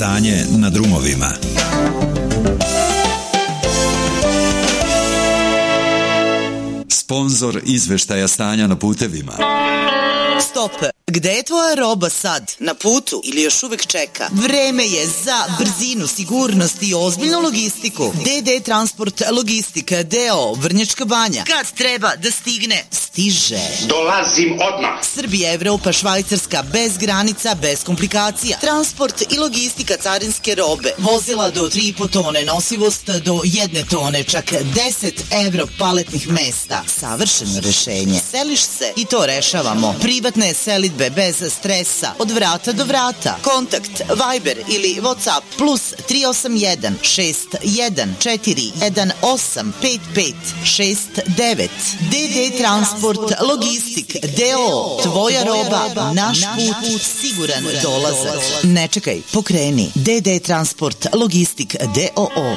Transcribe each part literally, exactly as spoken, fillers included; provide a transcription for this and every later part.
stanje na drumovima. Sponzor izveštaja stanja na putevima. Stop! Gde je tvoja roba sad? Na putu ili još uvek čeka? Vreme je za brzinu, sigurnost i ozbiljnu logistiku. D D Transport Logistika D O O Vrnjačka Banja. Kad treba da stigne, stiže. Dolazim odmah. Srbija, Evropa, Švajcarska, bez granica, bez komplikacija. Transport i logistika carinske robe. Vozila do tri i po tone, nosivost do jedne tone, čak deset evro paletnih mesta. Savršeno rešenje. Seliš se i to rešavamo. Privatne selidbe bez stresa, od vrata do vrata. Kontakt Viber ili WhatsApp plus tri osam jedan šest jedan četiri jedan osam pet pet šest devet. D D Transport Logistik D O O. Tvoja roba, naš put, siguran dolazak. Ne čekaj, pokreni. D D Transport Logistik D O O.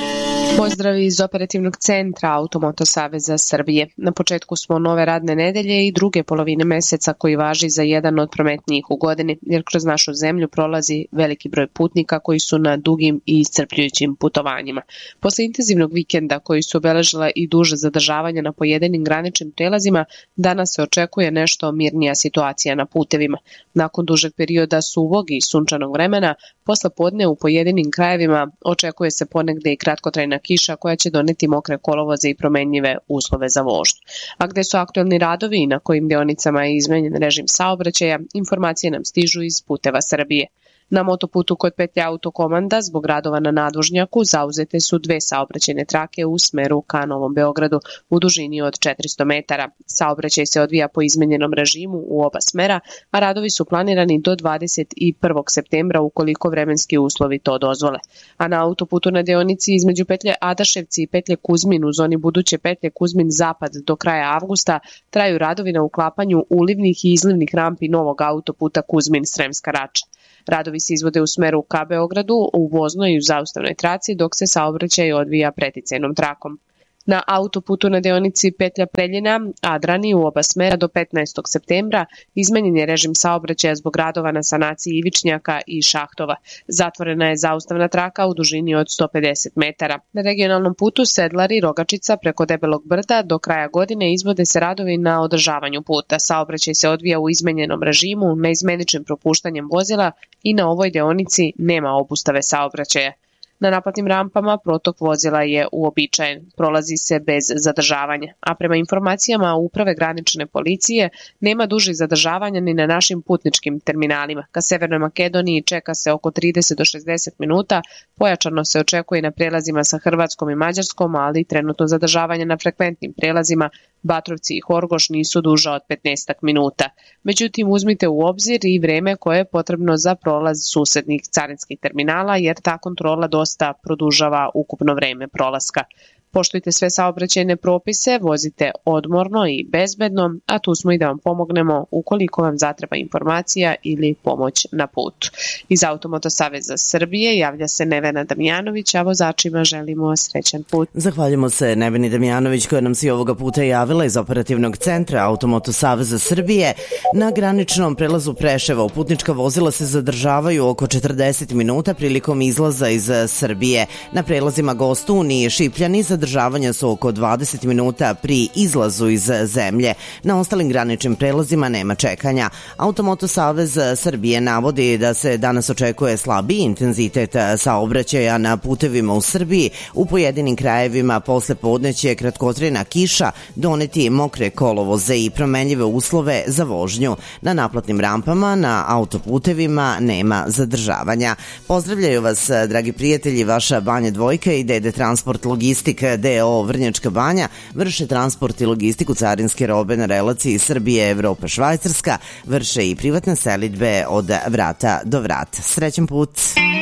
Pozdrav iz operativnog centra Automoto Saveza Srbije. Na početku smo nove radne nedelje i druge polovine meseca koji važi za jedan od prometnijih u godini, jer kroz našu zemlju prolazi veliki broj putnika koji su na dugim i iscrpljujućim putovanjima. Posle intenzivnog vikenda koji su obeležila i duže zadržavanja na pojedinim graničnim prelazima, danas se očekuje nešto mirnija situacija na putevima. Nakon dužeg perioda suvog i sunčanog vremena, posle podne u pojedinim krajevima očekuje se ponegde i kratkotrajna kiša koja će doneti mokre kolovoze i promenljive uslove za vožnju. A gde su aktuelni radovi i na kojim deonicama je izmenjen režim saobraćaja, informacije nam stižu iz Puteva Srbije. Na motoputu kod petlje Autokomanda zbog radova na nadvožnjaku zauzete su dve saobraćajne trake u smeru ka Novom Beogradu u dužini od četiristo metara. Saobraćaj se odvija po izmenjenom režimu u oba smera, a radovi su planirani do dvadeset prvog septembra ukoliko vremenski uslovi to dozvole. A na autoputu na deonici između petlje Adaševci i petlje Kuzmin u zoni buduće petlje Kuzmin Zapad do kraja avgusta traju radovi na uklapanju ulivnih i izlivnih rampi novog autoputa Kuzmin Sremska Rača. Radovi se izvode u smeru ka Beogradu, u voznoj i u zaustavnoj traci, dok se saobraćaj odvija preticajnom trakom. Na autoputu na deonici petlja Preljina, Adrani u oba smera do petnaestog septembra izmenjen je režim saobraćaja zbog radova na sanaciji ivičnjaka i šahtova. Zatvorena je zaustavna traka u dužini od sto pedeset metara. Na regionalnom putu Sedlari, Rogačica preko Debelog brda do kraja godine izvode se radovi na održavanju puta. Saobraćaj se odvija u izmenjenom režimu, neizmeničnim propuštanjem vozila i na ovoj deonici nema obustave saobraćaja. Na naplatnim rampama protok vozila je uobičajen, prolazi se bez zadržavanja, a prema informacijama Uprave granične policije nema dužih zadržavanja ni na našim putničkim terminalima. Ka Severnoj Makedoniji čeka se oko trideset do šezdeset minuta, pojačano se očekuje na prelazima sa Hrvatskom i Mađarskom, ali trenutno zadržavanje na frekventnim prelazima Batrovci i Horgoš nisu duža od petnaest minuta. Međutim, uzmite u obzir i vreme koje je potrebno za prolaz susednih carinskih terminala, jer ta kontrola dosta produžava ukupno vreme prolaska. Poštujte sve saobraćajne propise, vozite odmorno i bezbedno, a tu smo i da vam pomognemo ukoliko vam zatreba informacija ili pomoć na putu. Iz Automoto Saveza Srbije javlja se Nevena Damjanović, a vozačima želimo srećan put. Zahvaljujemo se Neveni Damjanović koja nam se i ovoga puta javila iz operativnog centra Automoto Saveza Srbije. Na graničnom prelazu Preševo putnička vozila se zadržavaju oko četrdeset minuta prilikom izlaza iz Srbije. Na prelazima Gostun i Šipljani zadržavanja su oko dvadeset minuta pri izlazu iz zemlje. Na ostalim graničnim prelazima nema čekanja. Automoto Savez Srbije navodi da se danas očekuje slabiji intenzitet saobraćaja na putevima u Srbiji. U pojedinim krajevima posle podne će kratkotrajna kiša doneti mokre kolovoze i promenljive uslove za vožnju. Na naplatnim rampama, na autoputevima nema zadržavanja. Pozdravljaju vas, dragi prijatelji, vaša Banja Dvojka i D D Transport Logistik D O O Vrnjačka Banja. Vrše transport i logistiku carinske robe na relaciji Srbije, Evropa, Švajcarska. Vrše i privatne selidbe od vrata do vrata. Srećan put!